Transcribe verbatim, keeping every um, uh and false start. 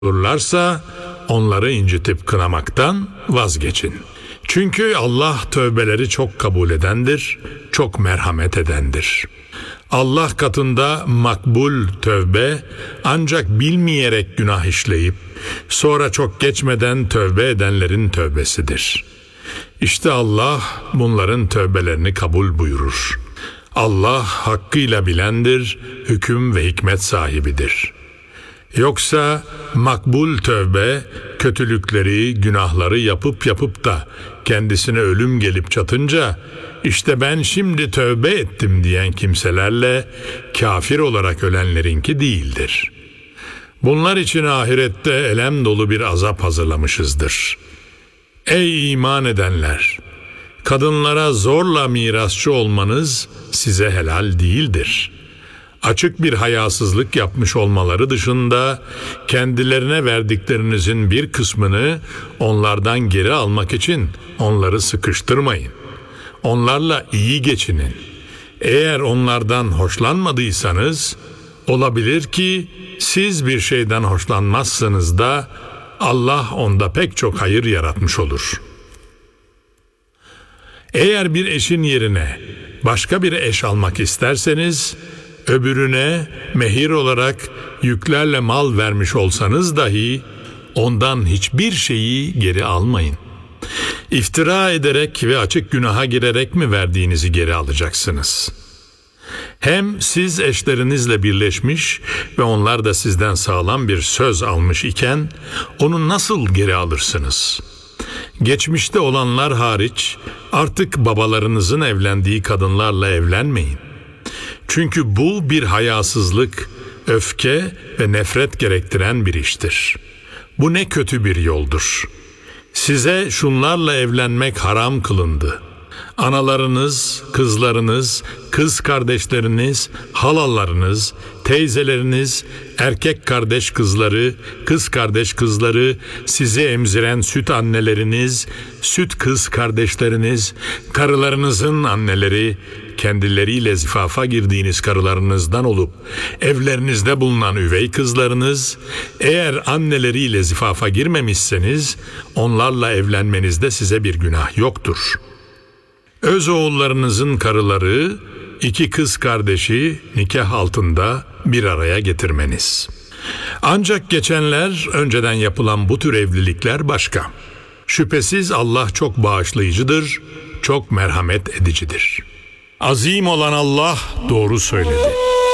olurlarsa onları incitip kınamaktan vazgeçin. Çünkü Allah tövbeleri çok kabul edendir, çok merhamet edendir. Allah katında makbul tövbe ancak bilmeyerek günah işleyip sonra çok geçmeden tövbe edenlerin tövbesidir. İşte Allah bunların tövbelerini kabul buyurur. Allah hakkıyla bilendir, hüküm ve hikmet sahibidir. Yoksa makbul tövbe, kötülükleri, günahları yapıp yapıp da kendisine ölüm gelip çatınca, işte ben şimdi tövbe ettim diyen kimselerle kafir olarak ölenlerinki değildir. Bunlar için ahirette elem dolu bir azap hazırlamışızdır. Ey iman edenler! Kadınlara zorla mirasçı olmanız size helal değildir. Açık bir hayasızlık yapmış olmaları dışında kendilerine verdiklerinizin bir kısmını onlardan geri almak için onları sıkıştırmayın. Onlarla iyi geçinin. Eğer onlardan hoşlanmadıysanız olabilir ki siz bir şeyden hoşlanmazsınız da Allah onda pek çok hayır yaratmış olur. Eğer bir eşin yerine başka bir eş almak isterseniz, öbürüne mehir olarak yüklerle mal vermiş olsanız dahi ondan hiçbir şeyi geri almayın. İftira ederek ve açık günaha girerek mi verdiğinizi geri alacaksınız? Hem siz eşlerinizle birleşmiş ve onlar da sizden sağlam bir söz almış iken onu nasıl geri alırsınız? Geçmişte olanlar hariç artık babalarınızın evlendiği kadınlarla evlenmeyin. Çünkü bu bir hayasızlık, öfke ve nefret gerektiren bir iştir. Bu ne kötü bir yoldur. Size şunlarla evlenmek haram kılındı. Analarınız, kızlarınız, kız kardeşleriniz, halalarınız, teyzeleriniz, erkek kardeş kızları, kız kardeş kızları, sizi emziren süt anneleriniz, süt kız kardeşleriniz, karılarınızın anneleri, kendileriyle zifafa girdiğiniz karılarınızdan olup evlerinizde bulunan üvey kızlarınız, eğer anneleriyle zifafa girmemişseniz onlarla evlenmenizde size bir günah yoktur. Öz oğullarınızın karıları, iki kız kardeşi nikah altında bir araya getirmeniz. Ancak geçenler, önceden yapılan bu tür evlilikler başka. Şüphesiz Allah çok bağışlayıcıdır, çok merhamet edicidir. Azim olan Allah doğru söyledi.